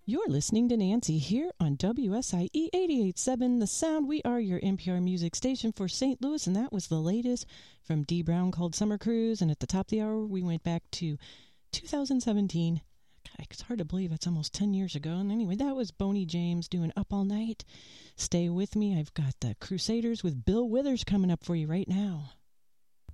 You're listening to Nancy here on WSIE 88.7 The Sound. We are your NPR music station for St. Louis, and that was the latest from Dee Brown called Summer Cruise. And at the top of the hour, we went back to 2017. God, it's hard to believe it's almost 10 years ago. And anyway, that was Boney James doing Up All Night. Stay with me. I've got the Crusaders with Bill Withers coming up for you right now.